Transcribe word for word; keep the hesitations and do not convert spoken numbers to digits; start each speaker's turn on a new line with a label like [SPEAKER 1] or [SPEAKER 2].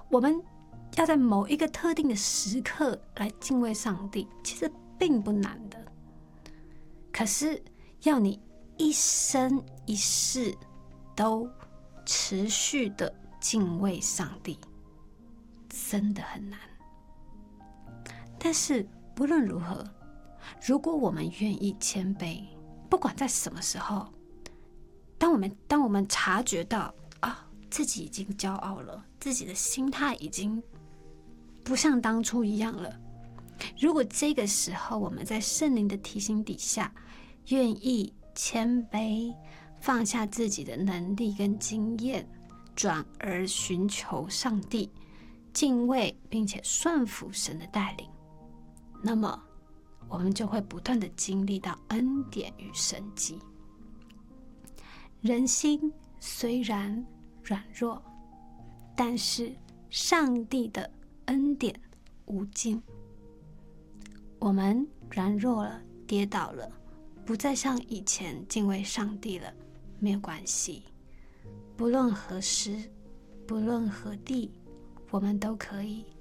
[SPEAKER 1] 我们要在某一个特定的时刻来敬畏上帝，其实并不难的。可是要你一生一世都持续的敬畏上帝，真的很难。但是不论如何，如果我们愿意谦卑，不管在什么时候，当我们当我们察觉到啊，自己已经骄傲了，自己的心态已经不像当初一样了，如果这个时候我们在圣灵的提醒底下，愿意谦卑，放下自己的能力跟经验，转而寻求上帝，敬畏并且顺服神的带领，那么我们就会不断的经历到恩典与神迹。人心虽然软弱，但是上帝的恩典无尽。我们软弱了，跌倒了，不再像以前敬畏上帝了，没有关系。不论何时，不论何地，我们都可以